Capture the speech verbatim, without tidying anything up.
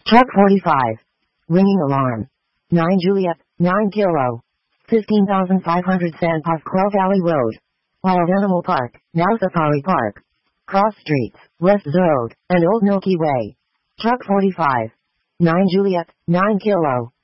Truck forty-five. Ringing alarm. nine Juliet, nine Kilo. fifteen thousand five hundred Sandpark Quail Valley Road. Wild Animal Park, now Safari Park. Cross Streets, West Road, and Old Milky Way. Truck forty-five. nine Juliet, nine Kilo.